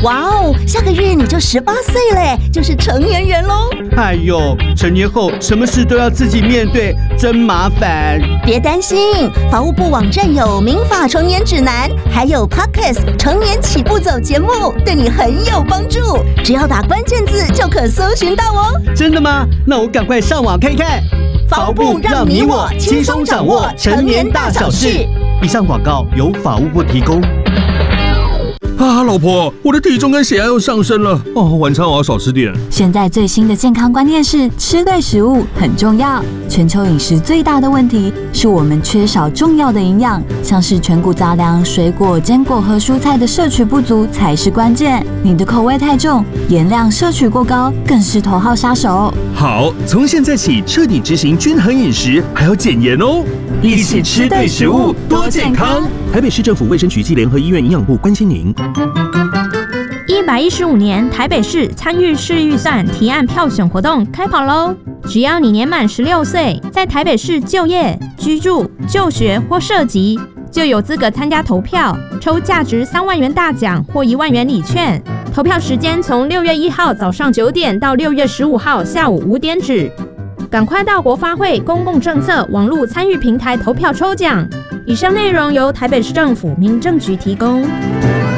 哇哦，下个月你就18岁嘞，就是成年人喽。 哎呦，成年后什么事都要自己面对，真麻烦。 别担心，法务部网站有民法成年指南，还有 Podcast 成年起步走节目，对你很有帮助。只要打关键字就可搜寻到哦。 真的吗？那我赶快上网看看。 法务部让你我轻松掌握成年大小事。 以上广告由法务部提供。 啊，老婆，我的体重跟血压又上升了哦，晚餐我要少吃点。 现在最新的健康观念是吃对食物很重要。全球饮食最大的问题是我们缺少重要的营养，像是全谷杂粮、水果、坚果和蔬菜的摄取不足才是关键。你的口味太重，盐量摄取过高，更是头号杀手。 好，从现在起彻底执行均衡饮食，还要减盐哦。一起吃对食物，多健康。台北市政府卫生局暨联合医院营养部关心您。 115年台北市参与市预算提案票选活动开跑喽！只要你年满16岁，在台北市就业、居住、就学或涉及，就有资格参加投票，抽价值3万元大奖或1万元礼券。投票时间从6月1号早上9点到6月15号下午5点止。赶快到国发会公共政策网络参与平台投票抽奖。以上内容由台北市政府民政局提供。